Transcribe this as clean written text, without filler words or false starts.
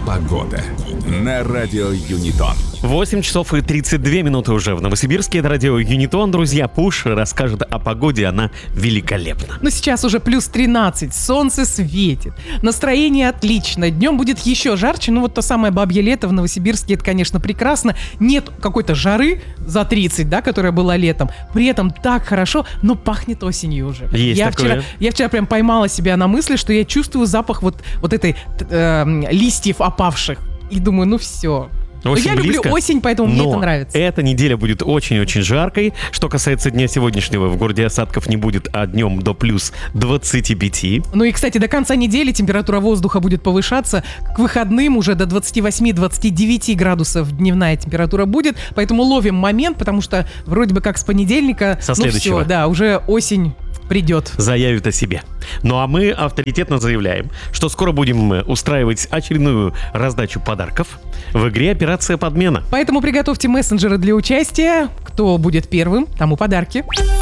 Погода на радио Юнитон. 8 часов и 32 минуты уже в Новосибирске. Это радио Юнитон. Друзья, Пуш расскажет о погоде. Она великолепна. Но сейчас уже плюс 13, солнце светит, настроение отлично, днем будет еще жарче. Ну вот то самое бабье лето в Новосибирске, это, конечно, прекрасно. Нет какой-то жары за 30, да, которая была летом. При этом так хорошо, но пахнет осенью уже. Есть такое. Я вчера прям поймала себя на мысли, что я чувствую запах вот этой листьев опавших. И думаю, ну все. Осень я близко, люблю осень, поэтому мне это нравится. Эта неделя будет очень-очень жаркой. Что касается дня сегодняшнего, в городе осадков не будет, а днем до плюс 25. Ну и, кстати, до конца недели температура воздуха будет повышаться. К выходным уже до 28-29 градусов дневная температура будет. Поэтому ловим момент, потому что вроде бы как с понедельника... Со следующего. Ну все, да, уже осень придет. Заявит о себе. Ну а мы авторитетно заявляем, что скоро будем устраивать очередную раздачу подарков в игре «Операция подмена». Поэтому приготовьте мессенджеры для участия. Кто будет первым, тому подарки.